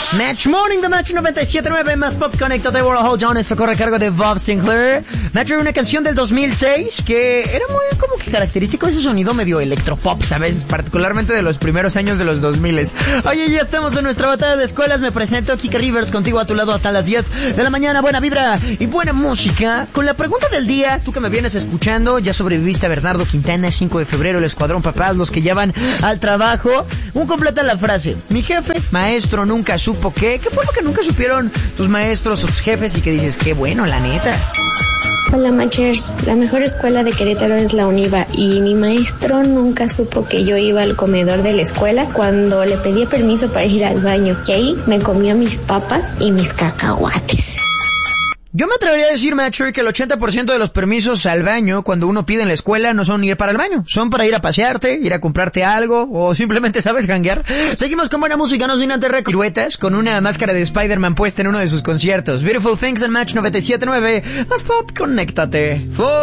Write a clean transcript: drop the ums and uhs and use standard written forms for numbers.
Match Morning de Match 97.9, más pop, conéctate, World Hold On. Esto corre a cargo de Bob Sinclair. Match era una canción del 2006 que era muy como que característico ese sonido medio electropop, ¿sabes? Particularmente de los primeros años de los 2000. Oye, ya estamos en nuestra batalla de escuelas. Me presento, Kike Rivers, contigo a tu lado hasta las 10 de la mañana. Buena vibra y buena música. Con la pregunta del día, tú que me vienes escuchando, ya sobreviviste a Bernardo Quintana, 5 de febrero, el Escuadrón Papás, los que ya van al trabajo. Completa la frase. Mi jefe, maestro, nunca supo qué. ¿Qué fue lo que nunca supieron tus maestros o tus jefes y que dices, qué bueno, la neta? Hola, Matchers. La mejor escuela de Querétaro es la UNIVA y mi maestro nunca supo que yo iba al comedor de la escuela cuando le pedía permiso para ir al baño. Y ahí me comió mis papas y mis cacahuates. Yo me atrevería a decir, Matcher, que el 80% de los permisos al baño cuando uno pide en la escuela no son ir para el baño, son para ir a pasearte, ir a comprarte algo o simplemente sabes janguear. Seguimos con buena música, no sin antes piruetas, con una máscara de Spider-Man puesta en uno de sus conciertos. Beautiful Things en Match 97.9, más pop, conéctate.